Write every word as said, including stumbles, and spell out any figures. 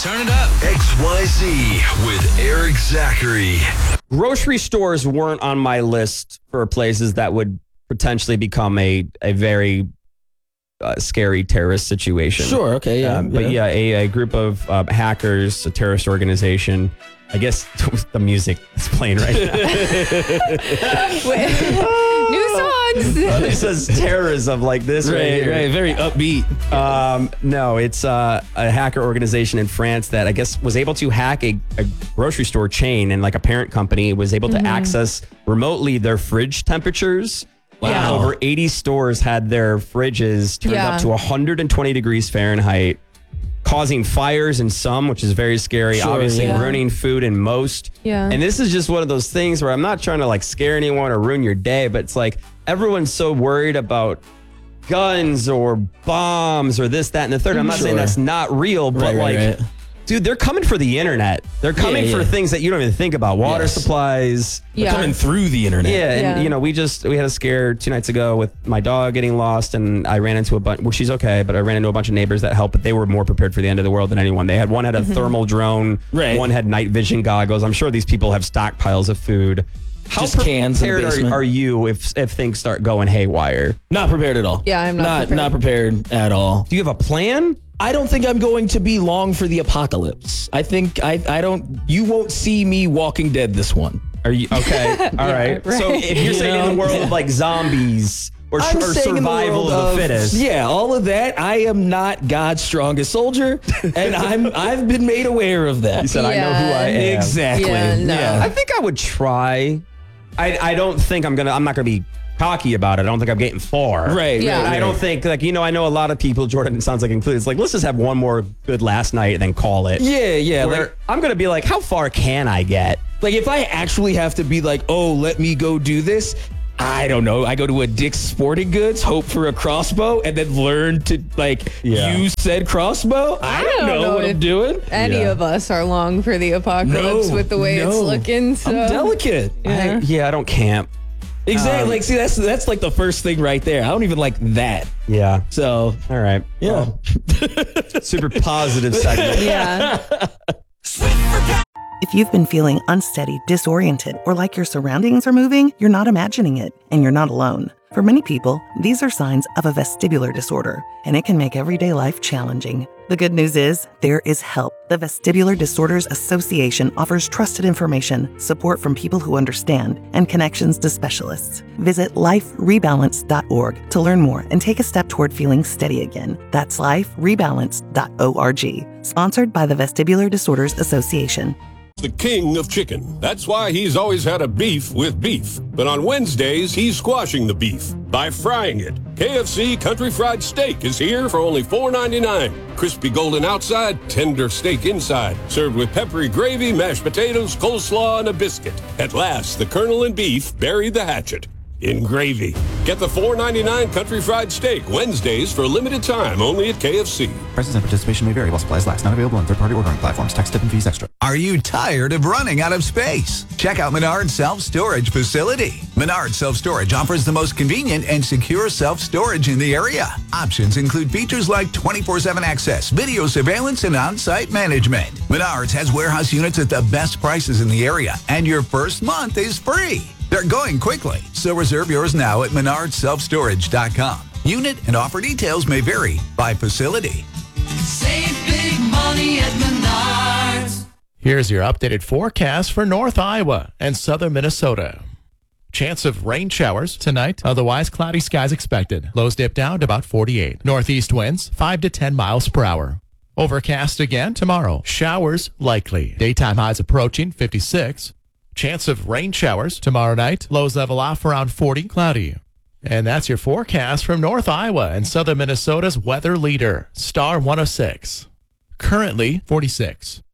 Turn it up. X Y Z with Eric Zachary. Grocery stores weren't on my list for places that would potentially become a, a very uh, scary terrorist situation. Sure, okay, yeah. Um, but yeah, a, a group of uh, hackers, a terrorist organization. I guess the music is playing right now. New songs. It says terrorism like this right, Right, here. right, very upbeat. Um, no, it's uh, a hacker organization in France that I guess was able to hack a, a grocery store chain, and like a parent company was able to access remotely their fridge temperatures. Wow. Over eighty stores had their fridges turned Yeah. up to one hundred twenty degrees Fahrenheit, causing fires in some, which is very scary, Sure, obviously yeah. ruining food in most. Yeah. And this is just one of those things where I'm not trying to like scare anyone or ruin your day, but it's like everyone's so worried about guns or bombs or this, that, and the third. I'm not saying Sure. that's not real, but Right, like, right, right. dude, they're coming for the internet. They're coming Yeah, for yeah. things that you don't even think about. Water Yes. supplies. Yeah. Coming through the internet. Yeah, and Yeah. you know, we just we had a scare two nights ago with my dog getting lost, and I ran into a bunch. Well, she's okay, but I ran into a bunch of neighbors that helped. But they were more prepared for the end of the world than anyone. They had one had a thermal drone, Right. one had night vision goggles. I'm sure these people have stockpiles of food. How Just cans in the prepared are, basement. are you if if things start going haywire? Not prepared at all. Yeah, I'm not not prepared. not prepared at all. Do you have a plan? I don't think I'm going to be long for the apocalypse. I think I I don't. You won't see me Walking Dead this one. Are you okay? All right. right. So if you're You saying in the know? world of like zombies or, I'm or saying in the survival world of the fittest, Yeah, all of that. I am not God's strongest soldier, and I'm I've been made aware of that. you said I know who I Yeah. am. Exactly. Yeah, no. I think I would try. I I don't think I'm gonna. I'm not gonna be cocky about it. I don't think I'm getting far. Right. Yeah. Right, And I don't right. think like you know. I know a lot of people. Jordan, it sounds like included. It's like let's just have one more good last night and then call it. Yeah, yeah. Where Like, I'm gonna be like, how far can I get? like if I actually have to be like, oh, let me go do this. I don't know. I go to a Dick's Sporting Goods, hope for a crossbow, and then learn to like Yeah. use said crossbow. I, don't, know, what if I'm doing. Any Yeah. of us are long for the apocalypse No, with the way it's no. looking. So. I'm delicate. Yeah. I, yeah, I don't camp. Exactly. Um, like, see, that's that's like the first thing right there. I don't even like that. Yeah. So, All right. yeah. Super positive segment. Yeah. If you've been feeling unsteady, disoriented, or like your surroundings are moving, you're not imagining it, and you're not alone. For many people, these are signs of a vestibular disorder, and it can make everyday life challenging. The good news is, there is help. The Vestibular Disorders Association offers trusted information, support from people who understand, and connections to specialists. Visit life rebalance dot org to learn more and take a step toward feeling steady again. That's life rebalance dot org. Sponsored by the Vestibular Disorders Association. The king of chicken. That's why he's always had a beef with beef. But on Wednesdays, he's squashing the beef by frying it. K F C Country Fried Steak is here for only four ninety-nine. Crispy golden outside, tender steak inside. Served with peppery gravy, mashed potatoes, coleslaw, and a biscuit. At last, the Colonel and beef buried the hatchet in gravy. Get the four ninety-nine Country Fried Steak Wednesdays for a limited time only at K F C. Prices and participation may vary while supplies last. Not available on third-party ordering platforms. Tax, tip, and fees extra. Are you tired of running out of space? Check out Menard's Self-Storage Facility. Menard's Self-Storage offers the most convenient and secure self-storage in the area. Options include features like twenty-four seven access, video surveillance, and on-site management. Menard's has warehouse units at the best prices in the area, and your first month is free. They're going quickly, so reserve yours now at menards self storage dot com. Unit and offer details may vary by facility. Save big money at Menards. Here's your updated forecast for North Iowa and southern Minnesota. Chance of rain showers tonight, otherwise cloudy skies expected. Lows dip down to about forty-eight. Northeast winds five to ten miles per hour. Overcast again tomorrow. Showers likely. Daytime highs approaching fifty-six. Chance of rain showers tomorrow night. Lows level off around forty, cloudy. And that's your forecast from North Iowa and southern Minnesota's weather leader, Star one oh six. Currently forty-six.